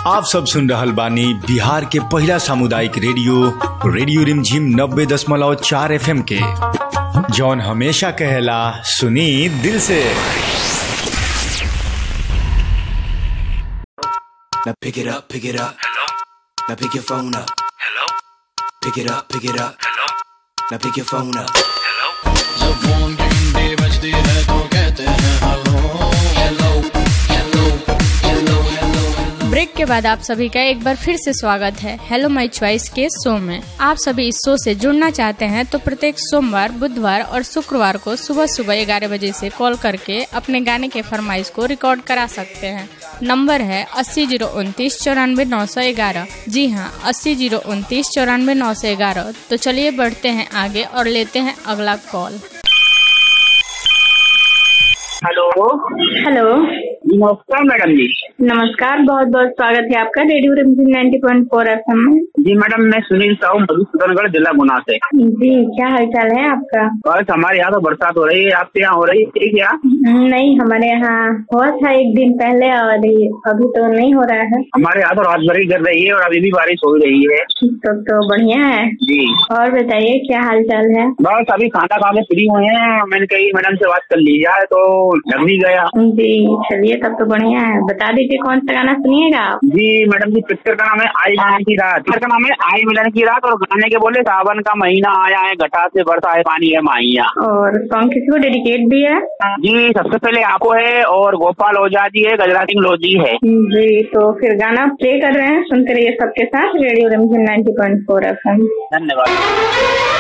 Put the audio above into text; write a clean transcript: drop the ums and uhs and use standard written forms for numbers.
आप सब सुन रहल बानी बिहार के पहला सामुदायिक रेडियो रिमझिम 90.4 FM के, जौन हमेशा कहेला सुनी दिल से। Now pick it up. Hello. Now pick your phone up. Hello. Pick it up. Hello. Now pick your phone up. Hello. जब फोन की घंटी बजती है तो कहते हैं hello hello hello hello hello. Break के बाद आप सभी का एक बार फिर से स्वागत है हेलो माय चॉइस के शो में। आप सभी इस शो से जुड़ना चाहते हैं तो प्रत्येक सोमवार, बुधवार और शुक्रवार को सुबह 11 बजे से कॉल करके अपने गाने के फरमाइश को रिकॉर्ड करा सकते हैं। नंबर है 80 029 94 911। जी हाँ, 80 029 94 911। तो चलिए बढ़ते हैं आगे और लेते हैं अगला कॉल। हेलो। नमस्कार मैडम जी। नमस्कार, बहुत बहुत स्वागत है आपका रेडियो रिमझिम 90.4 FM में। जी मैडम, मैं सुनील साहू, मधुसूदनगढ़, जिला गुना से। जी, क्या हालचाल है आपका? बस हमारे यहाँ तो बरसात हो रही है, आपके यहाँ हो रही है क्या? नहीं, हमारे यहाँ हुआ था एक दिन पहले और अभी तो नहीं हो रहा है। हमारे यहाँ तो रात भर ही गिर रही है और अभी भी बारिश हो रही है। तो बढ़िया है जी। और बताइए क्या हालचाल है? बस अभी खाना खा के फ्री हुए हैं, मैंने कही मैडम से बात कर ली जाए तो लग भी गया। जी चलिए, तब तो बढ़िया है। बता दीजिए कौन सा गाना सुनिएगा आप? जी मैडम जी, पिक्चर का नाम है आई मिलन की रात। पिक्चर का नाम है आई मिलन की रात और गाने के बोले सावन का महीना आया है, घटा से बरसा है पानी है माइया। और सॉन्ग किसी को डेडिकेट भी है? जी, सबसे पहले आपको है और गोपाल ओझा जी है, गजरा सिंह लोधी है। जी, तो फिर गाना प्ले कर रहे हैं, सुनते रहिए सबके साथ रेडियो रिमझिम 90.4 FM। धन्यवाद।